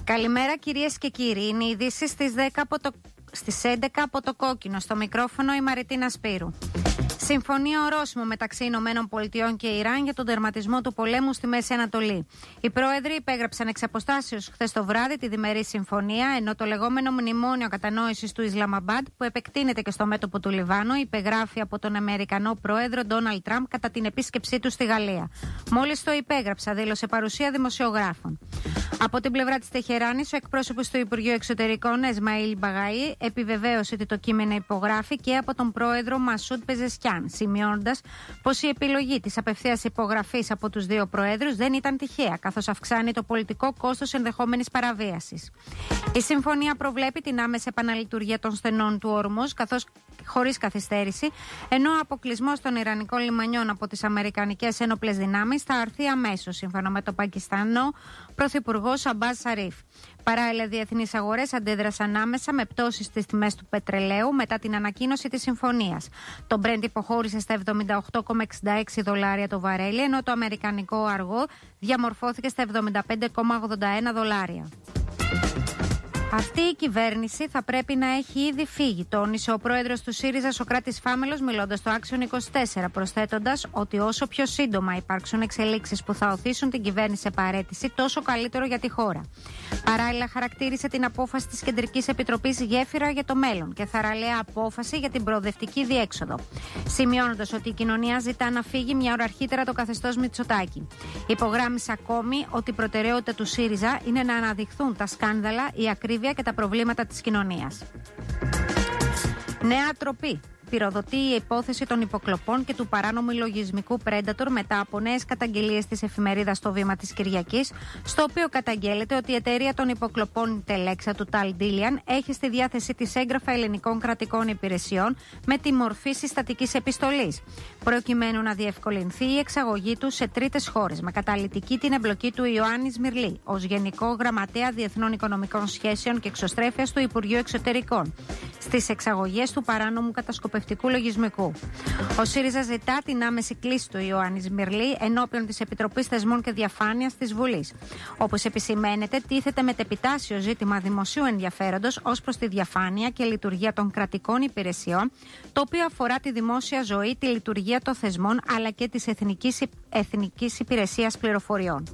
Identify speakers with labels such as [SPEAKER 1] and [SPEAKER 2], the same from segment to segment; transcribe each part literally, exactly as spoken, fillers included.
[SPEAKER 1] Καλημέρα κυρίες και κύριοι. Είναι οι ειδήσεις στις, το... στις έντεκα από το Κόκκινο. Στο μικρόφωνο η Μαριτίνα Σπύρου. Συμφωνία ορόσημο μεταξύ Ηνωμένων Πολιτειών και Ιράν για τον τερματισμό του πολέμου στη Μέση Ανατολή. Οι πρόεδροι υπέγραψαν εξ αποστάσεως χθες το βράδυ τη διμερή συμφωνία, ενώ το λεγόμενο μνημόνιο κατανόησης του Ισλαμαμπάντ, που επεκτείνεται και στο μέτωπο του Λιβάνου, υπεγράφει από τον Αμερικανό πρόεδρο Ντόναλντ Τραμπ κατά την επίσκεψή του στη Γαλλία. Μόλις το υπέγραψα, δήλωσε παρουσία δημοσιογράφων. Από την πλευρά της Τεχεράνης, ο εκπρόσωπος του Υπουργείου Εξωτερικών, Εσμαήλ Μπαγαή, επιβεβαίωσε ότι το κείμενο υπογράφει και από τον πρόεδρο Μασούντ Πεζεσκιάν, σημειώνοντας πως η επιλογή της απευθείας υπογραφής από τους δύο προέδρους δεν ήταν τυχαία, καθώς αυξάνει το πολιτικό κόστος ενδεχόμενης παραβίασης. Η συμφωνία προβλέπει την άμεση επαναλειτουργία των στενών του Ορμούζ, καθώς χωρίς καθυστέρηση, ενώ ο αποκλεισμός των Ιρανικών λιμανιών από τις Αμερικανικές ένοπλες δυνάμεις θα αρθεί αμέσως, σύμφωνα με τον Πακιστανό Πρωθυπουργό Σαμπάζ Σαρίφ. Παράλληλα, διεθνείς αγορές αντέδρασαν άμεσα με πτώσεις στις τιμές του πετρελαίου μετά την ανακοίνωση της συμφωνίας. Το Brent υποχώρησε στα εβδομήντα οκτώ κόμμα εξήντα έξι δολάρια το βαρέλι, ενώ το αμερικανικό αργό διαμορφώθηκε στα εβδομήντα πέντε κόμμα ογδόντα ένα δολάρια. Αυτή η κυβέρνηση θα πρέπει να έχει ήδη φύγει, τόνισε ο πρόεδρος του ΣΥΡΙΖΑ Σωκράτης Φάμελος, μιλώντας στο Άξιον είκοσι τέσσερα, προσθέτοντας ότι όσο πιο σύντομα υπάρξουν εξελίξεις που θα οθήσουν την κυβέρνηση σε παραίτηση, τόσο καλύτερο για τη χώρα. Παράλληλα, χαρακτήρισε την απόφαση της Κεντρικής Επιτροπής γέφυρα για το μέλλον και θαραλέα απόφαση για την προοδευτική διέξοδο, σημειώνοντας ότι η κοινωνία ζητά να φύγει μια ώρα αρχίτερα το καθεστώς Μητσοτάκη. Υπογράμμισε ακόμη ότι η προτεραιότητα του ΣΥΡΙΖΑ είναι να αναδειχθούν τα σκάνδαλα, η ακρίβεια και τα προβλήματα της κοινωνίας. Νέα τροπή. Πυροδοτεί η υπόθεση των υποκλοπών και του παράνομου λογισμικού Predator μετά από νέες καταγγελίες της εφημερίδας Το Βήμα της Κυριακής, στο οποίο καταγγέλλεται ότι η εταιρεία των υποκλοπών Τελέξα του Ταλ Ντίλιαν έχει στη διάθεσή της έγγραφα ελληνικών κρατικών υπηρεσιών με τη μορφή συστατικής επιστολής, προκειμένου να διευκολυνθεί η εξαγωγή του σε τρίτες χώρες, με καταλυτική την εμπλοκή του Ιωάννη Μυρλή ως Γενικό Γραμματέα Διεθνών Οικονομικών Σχέσεων και Εξωστρέφειας του Υπουργείου Εξωτερικών στις εξαγωγές του παράνομου κατασκοπευτικού λογισμικού. Ο ΣΥΡΙΖΑ ζητά την άμεση κλίση του Ιωάννη Μυρλή ενώπιον της Επιτροπής Θεσμών και Διαφάνειας της Βουλής. Όπως επισημαίνεται, τίθεται μετεπιτάσιο ζήτημα δημοσίου ενδιαφέροντος ως προς τη διαφάνεια και λειτουργία των κρατικών υπηρεσιών, το οποίο αφορά τη δημόσια ζωή, τη λειτουργία των θεσμών αλλά και της Εθνικής, Εθνικής Υπηρεσίας Πληροφοριών.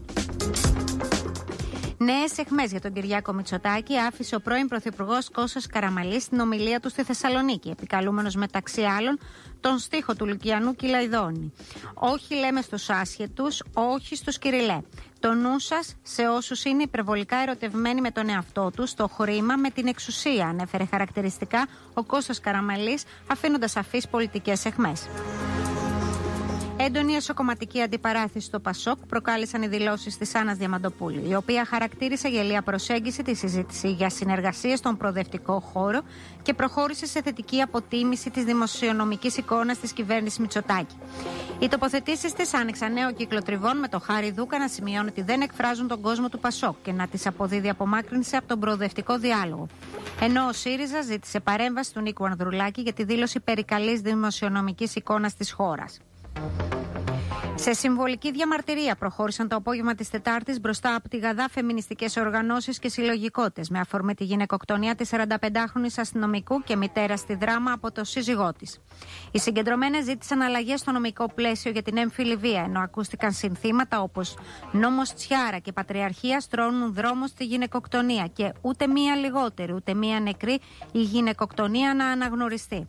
[SPEAKER 1] Νέες αιχμές για τον Κυριάκο Μητσοτάκη άφησε ο πρώην Πρωθυπουργός Κώστας Καραμανλής στην ομιλία του στη Θεσσαλονίκη, επικαλούμενος μεταξύ άλλων τον στίχο του Λουκιανού Κυλαϊδόνη. Όχι λέμε στους άσχετους, όχι στους κυριλέ. Το νου σας σε όσους είναι υπερβολικά ερωτευμένοι με τον εαυτό τους, το χρήμα, με την εξουσία, ανέφερε χαρακτηριστικά ο Κώστας Καραμανλής, αφήνοντας σαφείς πολιτικές αιχμές. Έντονη εσωκομματική αντιπαράθεση στο ΠΑΣΟΚ προκάλεσαν οι δηλώσεις της Άννας Διαμαντοπούλου, η οποία χαρακτήρισε γελία προσέγγιση τη συζήτηση για συνεργασία στον προοδευτικό χώρο και προχώρησε σε θετική αποτίμηση της δημοσιονομικής εικόνας της κυβέρνησης Μητσοτάκη. Οι τοποθετήσεις της άνοιξαν νέο κύκλο τριβών, με το Χάρη Δούκα να σημειώνει ότι δεν εκφράζουν τον κόσμο του ΠΑΣΟΚ και να της αποδίδει απομάκρυνση από τον προοδευτικό διάλογο. Ενώ ο ΣΥΡΙΖΑ ζήτησε παρέμβαση του Νίκου Ανδρουλάκη για τη δήλωση περί καλής δημοσιονομικής εικόνας της χώρας. Σε συμβολική διαμαρτυρία προχώρησαν το απόγευμα της Τετάρτης μπροστά από τη Γαδά φεμινιστικές οργανώσεις και συλλογικότητες, με αφορμή τη γυναικοκτονία της σαρανταπεντάχρονης αστυνομικού και μητέρα στη Δράμα από το σύζυγό της. Οι συγκεντρωμένες ζήτησαν αλλαγές στο νομικό πλαίσιο για την έμφυλη βία, ενώ ακούστηκαν συνθήματα όπως νόμος Τσιάρα και Πατριαρχία στρώνουν δρόμο στη γυναικοκτονία και ούτε μία λιγότερη ούτε μία νεκρή η γυναικοκτονία να αναγνωριστεί.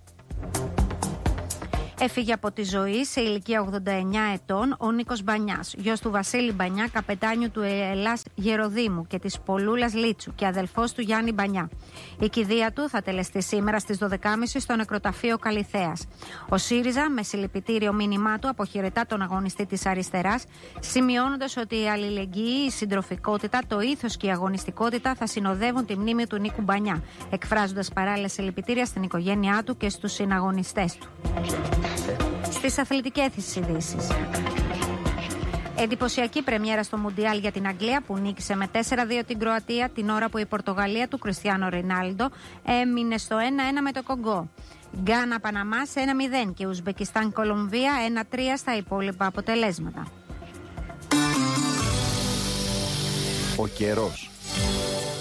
[SPEAKER 1] Έφυγε από τη ζωή σε ηλικία ογδόντα εννιά ετών ο Νίκος Μπανιάς, γιος του Βασίλη Μπανιά, καπετάνιου του Ελλάς Γεροδήμου και της Πολούλας Λίτσου και αδελφός του Γιάννη Μπανιά. Η κηδεία του θα τελεστεί σήμερα στις δώδεκα και τριάντα στο νεκροταφείο Καλιθέας. Ο ΣΥΡΙΖΑ, με συλληπιτήριο μήνυμά του, αποχαιρετά τον αγωνιστή της αριστεράς, σημειώνοντας ότι η αλληλεγγύη, η συντροφικότητα, το ήθος και η αγωνιστικότητα θα συνοδεύουν τη μνήμη του Νίκου Μπανιά, εκφράζοντας παράλληλα συλληπιτήρια στην οικογένειά του και στους συναγωνιστές του. Στις αθλητικές ειδήσεις. Εντυπωσιακή πρεμιέρα στο Μουντιάλ για την Αγγλία, που νίκησε με τέσσερα δύο την Κροατία την ώρα που η Πορτογαλία του Κριστιάνο Ρονάλντο έμεινε στο ένα ένα με το Κογκό. Γκάνα Παναμά σε ένα μηδέν και Ουσμπεκιστάν Κολομβία ένα τρία στα υπόλοιπα αποτελέσματα.
[SPEAKER 2] Ο καιρός.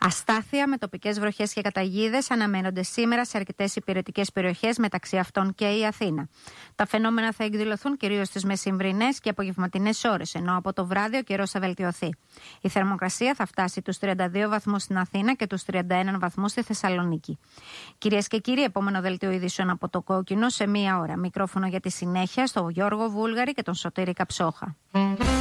[SPEAKER 1] Αστάθεια με τοπικές βροχές και καταιγίδες αναμένονται σήμερα σε αρκετές υπηρετικές περιοχές, μεταξύ αυτών και η Αθήνα. Τα φαινόμενα θα εκδηλωθούν κυρίως στις μεσημβρινές και απογευματινές ώρες, ενώ από το βράδυ ο καιρός θα βελτιωθεί. Η θερμοκρασία θα φτάσει τους τριάντα δύο βαθμούς στην Αθήνα και τους τριάντα ένα βαθμούς στη Θεσσαλονίκη. Κυρίες και κύριοι, επόμενο δελτίο ειδήσεων από το Κόκκινο σε μία ώρα. Μικρόφωνο για τη συνέχεια στο Γιώργο Βούλγαρη και τον Σωτήρη Καψόχα.